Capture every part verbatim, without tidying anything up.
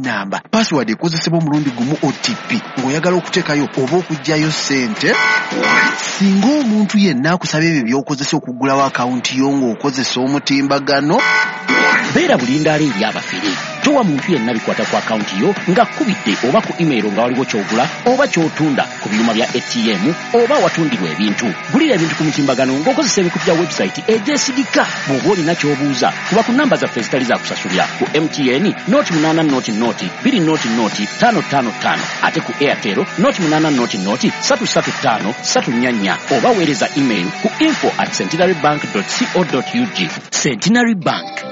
number password ekozesebwa omulundi gumu O T P ng'oyagala okuteekayo oba okuggyayo ssente. Singa omuntu yenna akusaba ebyo by'okozesa okuggulawo akawunti yo ng'okozesa omutimbagano, beera bulindaala eri abafere. Towa muntu yenna bikwata ku akawunti yo nga kubidde oba ku email nga waliwo ky'ogula oba ky'otunda ku byuma bya A T M oba watundirwa ebintu. Gulira ebintu ku mutimbagano ng'okozesa ebikutu bya website egyesigika. Bw'oba olina ky'obuuza kuba ku namba zaffe ezitali za kusasulira ku M T N noti munaana noti noti bbiri noti noti ttaano ttaano ttaano ate ku Airtel noti munaana noti noti ssatu ssatu ttaano ssatu nnya nnya oba weereza email ku info at centenarybank dot co dot U G. Centenary Bank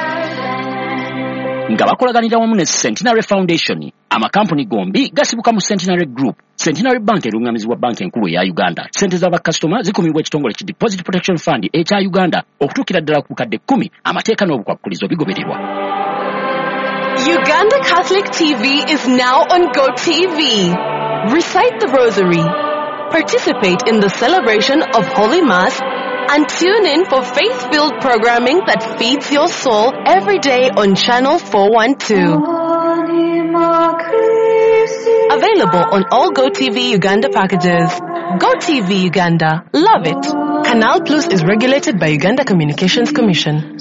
nga bakolaganira wamu ne Centenary Foundation, amakampuni gombi gasibuka mu Centenary Group. Centenary Bank erungamizibwa banka enkulu ya Uganda. Sente z'abakasitoma zikumibwa ekitongole ki Deposit Protection Fund ekya Uganda okutuukira ddala ku bukadde kkumi. Amateeka n'obukwakkulizo bigobererwa. Uganda Catholic T V is now on Go T V. Recite the Rosary, participate in the celebration of Holy Mass, and tune in for faith-filled programming that feeds your soul every day on Channel four one two. Available on all Go T V Uganda packages. Go T V Uganda. Love it. Canal Plus is regulated by Uganda Communications Commission.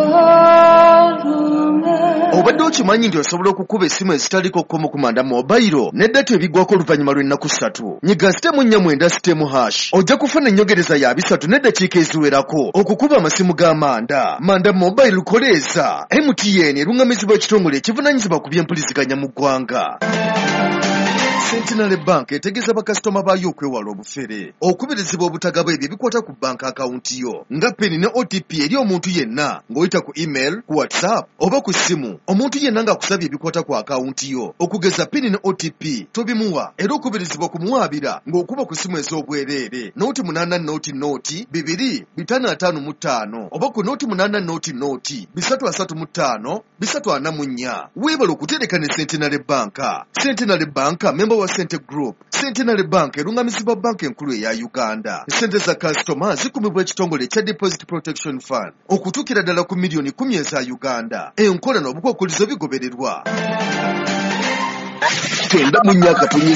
Obadde okimanyi nti osobola okukuba essimu ezitaliko kkomo ku manda mobile n'eddata ebiggwako oluvannyuma lw'ennaku ssatu. Nyiga sitemu nnya mwenda sitemu hash. Ojja kufuna ennyongereza ya bisatu n'eddakiika eziwerako okukuba amasimu g'amanda. Manda mobile koleeza. M T N erungamizibwa ekitongole ekivunaanyizibwa ku by'empuliziganya mu ggwanga. Centenary Bank etegeeza bakasitoma baayo okwewala obufere, okubirizibwa obutagaba ebyo ebikwata ku banka akawunti yo nga peni ne O T P eri omuntu yenna ng'oyita ku email, ku WhatsApp oba ku ssimu. Omuntu yenna ng'akusabye ebikwata ku akawunti yo okugeza peni ne O T P tobimuwa, era okubirizibwa kumuwaabira ng'okuba ku ssimu ez'obwereere noti munaana noti noti bibiri bitaano ataano mu ttaano oba ku noti munaana noti noti bisatu asatu mu ttaano bisatu ana mu nnya. Weebala okutereka ne Centenary Bank. Centenary Bank member wa Cente Group. Centenary Bank erungamizibwa banka enkulu eya Uganda. Sente za kasitoma zikumibwa ekitongole ekya Deposit Protection Fund okutuukira ddala ku miliyoni kumi eza Uganda. Enkola n'obukwakkulizo bigobererwa. Twenda mu nnyaka